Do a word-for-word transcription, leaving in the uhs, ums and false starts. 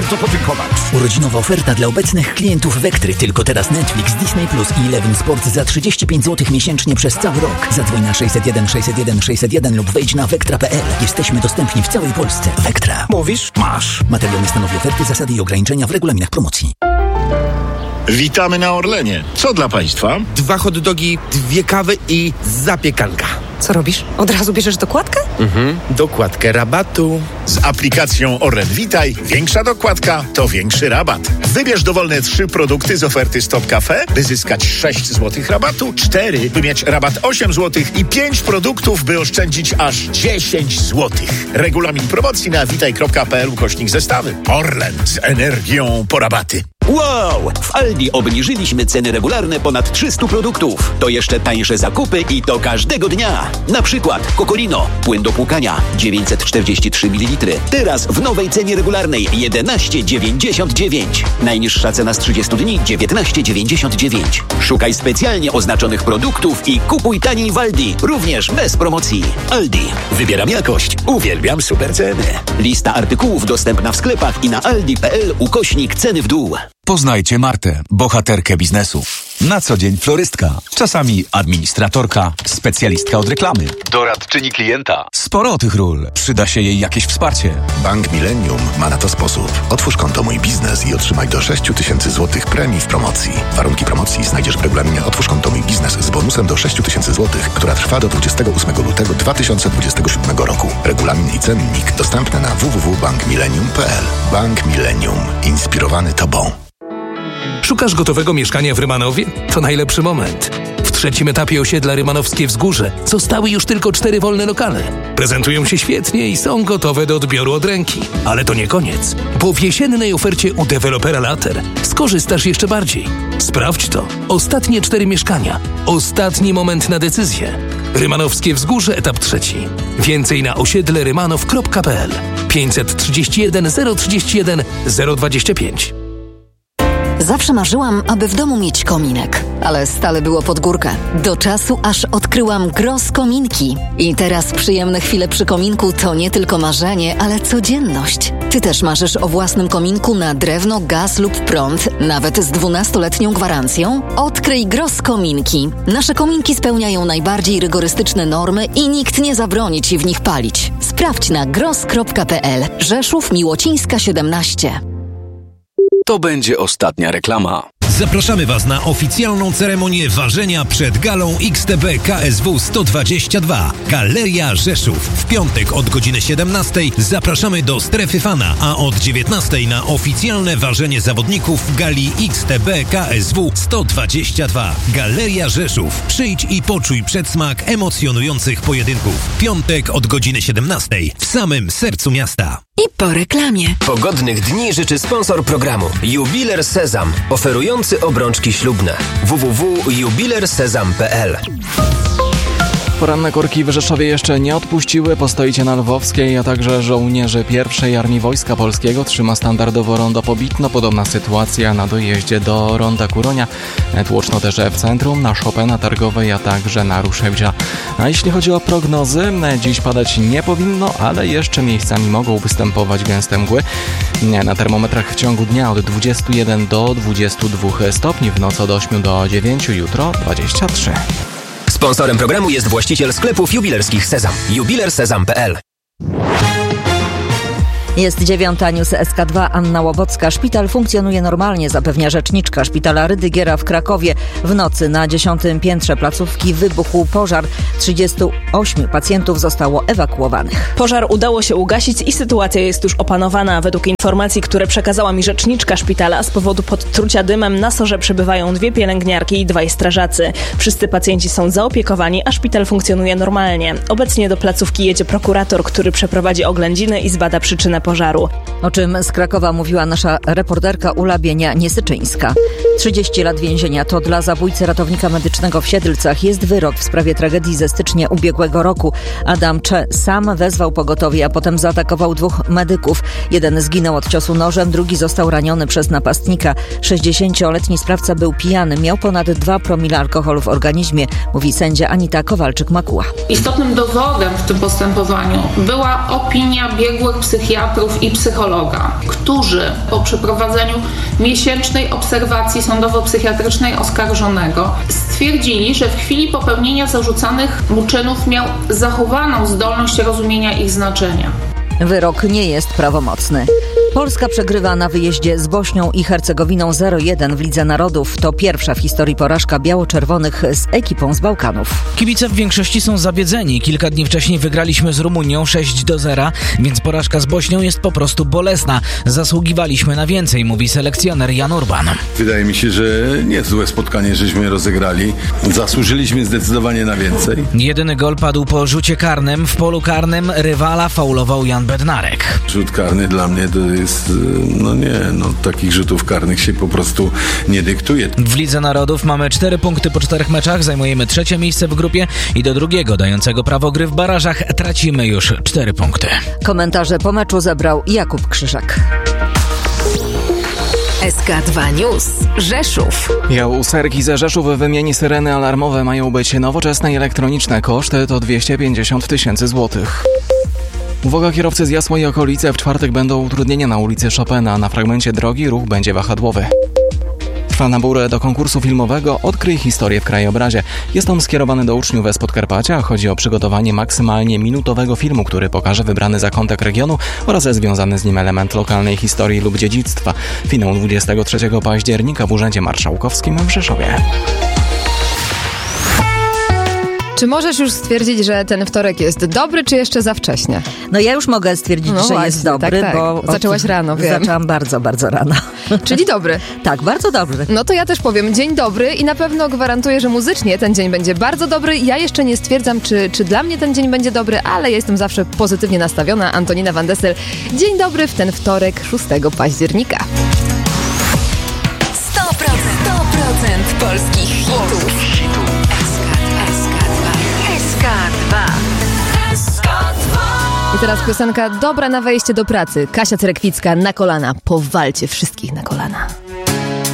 bardzo podziękować. Urodzinowa oferta dla obecnych klientów Wektry. Tylko teraz Netflix, Disney Plus i Eleven Sport za trzydzieści pięć złotych miesięcznie przez cały rok. Zadzwoń na sześćset jeden sześćset jeden sześćset jeden lub wejdź na wektra kropka pe el. Jesteśmy dostępni w całej Polsce. Wektra. Mówisz? Masz. Materiał nie stanowi oferty, zasady i ograniczenia w regulaminach promocji. Witamy na Orlenie. Co dla Państwa? Dwa hot dogi, dwie kawy i zapiekanka. Co robisz? Od razu bierzesz dokładkę? Mhm, dokładkę rabatu. Z aplikacją Orlen Witaj większa dokładka to większy rabat. Wybierz dowolne trzy produkty z oferty Stop Cafe, by zyskać sześć złotych rabatu, cztery, by mieć rabat osiem złotych i pięć produktów, by oszczędzić aż dziesięć złotych. Regulamin promocji na witaj kropka pe el ukośnik zestawy. Orlen z energią po rabaty. Wow! W Aldi obniżyliśmy ceny regularne ponad trzystu produktów. To jeszcze tańsze zakupy i to każdego dnia. Na przykład Kokolino, płyn do płukania dziewięćset czterdzieści trzy mililitry. Teraz w nowej cenie regularnej jedenaście dziewięćdziesiąt dziewięć. Najniższa cena z trzydziestu dni dziewiętnaście dziewięćdziesiąt dziewięć. Szukaj specjalnie oznaczonych produktów i kupuj taniej w Aldi, również bez promocji. Aldi. Wybieram jakość. Uwielbiam super ceny. Lista artykułów dostępna w sklepach i na aldi kropka pe el ukośnik ceny w dół. Poznajcie Martę, bohaterkę biznesu. Na co dzień florystka, czasami administratorka, specjalistka od reklamy, doradczyni klienta. Sporo tych ról. Przyda się jej jakieś wsparcie. Bank Millennium ma na to sposób. Otwórz konto Mój Biznes i otrzymaj do sześć tysięcy złotych premii w promocji. Warunki promocji znajdziesz w regulaminie Otwórz konto Mój Biznes z bonusem do sześć tysięcy złotych, która trwa do dwudziestego ósmego lutego dwa tysiące dwudziestego siódmego roku. Regulamin i cennik dostępny na w w w kropka bank millennium kropka pe el. Bank Millennium. Inspirowany Tobą. Szukasz gotowego mieszkania w Rymanowie? To najlepszy moment. W trzecim etapie osiedla Rymanowskie Wzgórze zostały już tylko cztery wolne lokale. Prezentują się świetnie i są gotowe do odbioru od ręki. Ale to nie koniec, bo w jesiennej ofercie u dewelopera Later skorzystasz jeszcze bardziej. Sprawdź to. Ostatnie cztery mieszkania. Ostatni moment na decyzję. Rymanowskie Wzgórze, etap trzeci. Więcej na osiedle rymanow kropka pe el. pięćset trzydzieści jeden zero trzydzieści jeden zero dwadzieścia pięć. Zawsze marzyłam, aby w domu mieć kominek, ale stale było pod górkę. Do czasu, aż odkryłam Gross Kominki. I teraz przyjemne chwile przy kominku to nie tylko marzenie, ale codzienność. Ty też marzysz o własnym kominku na drewno, gaz lub prąd, nawet z dwunastoletnią gwarancją? Odkryj Gross Kominki. Nasze kominki spełniają najbardziej rygorystyczne normy i nikt nie zabroni Ci w nich palić. Sprawdź na gross kropka pe el. Rzeszów, Miłocińska siedemnaście. To będzie ostatnia reklama. Zapraszamy Was na oficjalną ceremonię ważenia przed galą X T B K S W sto dwadzieścia dwa. Galeria Rzeszów. W piątek od godziny siedemnastej zapraszamy do Strefy Fana, a od dziewiętnastej na oficjalne ważenie zawodników gali X T B K S W sto dwadzieścia dwa. Galeria Rzeszów. Przyjdź i poczuj przedsmak emocjonujących pojedynków. Piątek od godziny siedemnastej w samym sercu miasta. I po reklamie. Pogodnych dni życzy sponsor programu Jubiler Sezam, oferujący obrączki ślubne. w w w kropka jubiler sezam kropka pe el. Poranne korki w Rzeszowie jeszcze nie odpuściły. Postoicie na Lwowskiej, a także żołnierze pierwszej Armii Wojska Polskiego trzyma standardowo rondo Pobitno. Podobna sytuacja na dojeździe do ronda Kuronia. Tłoczno też w centrum, na Chopina Targowej, a także na Ruszewdzia. A jeśli chodzi o prognozy, dziś padać nie powinno, ale jeszcze miejscami mogą występować gęste mgły. Na termometrach w ciągu dnia od dwudziestu jeden do dwudziestu dwóch stopni, w nocy od ośmiu do dziewięciu, jutro dwadzieścia trzy. Sponsorem programu jest właściciel sklepów jubilerskich Sezam. jubiler sezam kropka pe el. Jest dziewiąta, news S K dwa, Anna Łowocka. Szpital funkcjonuje normalnie, zapewnia rzeczniczka szpitala Rydygiera w Krakowie. W nocy na dziesiątym piętrze placówki wybuchł pożar. trzydziestu ośmiu pacjentów zostało ewakuowanych. Pożar udało się ugasić i sytuacja jest już opanowana. Według informacji, które przekazała mi rzeczniczka szpitala, z powodu podtrucia dymem na sorze przebywają dwie pielęgniarki i dwaj strażacy. Wszyscy pacjenci są zaopiekowani, a szpital funkcjonuje normalnie. Obecnie do placówki jedzie prokurator, który przeprowadzi oględziny i zbada przyczynę pożaru. O czym z Krakowa mówiła nasza reporterka Ula Bienia-Niesyczyńska. trzydzieści lat więzienia to dla zabójcy ratownika medycznego w Siedlcach jest wyrok w sprawie tragedii ze stycznia ubiegłego roku. Adam Cze sam wezwał pogotowie, a potem zaatakował dwóch medyków. Jeden zginął od ciosu nożem, drugi został raniony przez napastnika. sześćdziesięcioletni sprawca był pijany, miał ponad dwa promile alkoholu w organizmie, mówi sędzia Anita Kowalczyk-Makuła. Istotnym dowodem w tym postępowaniu była opinia biegłych psychiatrów i psychologa, którzy po przeprowadzeniu miesięcznej obserwacji sądowo-psychiatrycznej oskarżonego stwierdzili, że w chwili popełnienia zarzucanych mu czynów miał zachowaną zdolność rozumienia ich znaczenia. Wyrok nie jest prawomocny. Polska przegrywa na wyjeździe z Bośnią i Hercegowiną zero jeden w Lidze Narodów. To pierwsza w historii porażka biało-czerwonych z ekipą z Bałkanów. Kibice w większości są zawiedzeni. Kilka dni wcześniej wygraliśmy z Rumunią sześć do zera, więc porażka z Bośnią jest po prostu bolesna. Zasługiwaliśmy na więcej, mówi selekcjoner Jan Urban. Wydaje mi się, że niezłe spotkanie żeśmy rozegrali. Zasłużyliśmy zdecydowanie na więcej. Jedyny gol padł po rzucie karnym. W polu karnym rywala faulował Jan Bednarek. Rzut karny dla mnie to jest, no nie, no takich rzutów karnych się po prostu nie dyktuje. W Lidze Narodów mamy cztery punkty po czterech meczach, zajmujemy trzecie miejsce w grupie i do drugiego, dającego prawo gry w barażach, tracimy już cztery punkty. Komentarze po meczu zebrał Jakub Krzyżak. S K dwa News. Rzeszów. Jałserki ze Rzeszów wymieni syreny alarmowe mają być nowoczesne i elektroniczne. Koszty to dwieście pięćdziesiąt tysięcy złotych. Uwaga, kierowcy z Jasła i okolice, w czwartek będą utrudnienia na ulicy Chopina. Na fragmencie drogi ruch będzie wahadłowy. Trwa nabór do konkursu filmowego Odkryj historię w krajobrazie. Jest on skierowany do uczniów z Podkarpacia. Chodzi o przygotowanie maksymalnie minutowego filmu, który pokaże wybrany zakątek regionu oraz związany z nim element lokalnej historii lub dziedzictwa. Finał dwudziestego trzeciego października w Urzędzie Marszałkowskim w Rzeszowie. Czy możesz już stwierdzić, że ten wtorek jest dobry, czy jeszcze za wcześnie? No ja już mogę stwierdzić, no że właśnie, jest dobry, tak, tak. bo... Zaczęłaś rano, wiem. Zaczęłam bardzo, bardzo rano. Czyli dobry. Tak, bardzo dobry. No to ja też powiem, dzień dobry i na pewno gwarantuję, że muzycznie ten dzień będzie bardzo dobry. Ja jeszcze nie stwierdzam, czy, czy dla mnie ten dzień będzie dobry, ale ja jestem zawsze pozytywnie nastawiona. Antonina Van Dessel. Dzień dobry w ten wtorek, szóstego października. sto procent, sto procent polskich hitów. S K dwa. I teraz piosenka dobra na wejście do pracy. Kasia Cerekwicka, Na kolana. Powalcie wszystkich na kolana.